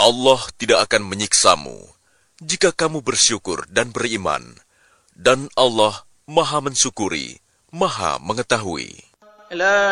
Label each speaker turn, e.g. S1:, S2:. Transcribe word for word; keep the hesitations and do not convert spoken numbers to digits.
S1: Allah tidak akan menyiksamu jika kamu bersyukur dan beriman, dan Allah Maha mensyukuri, Maha mengetahui.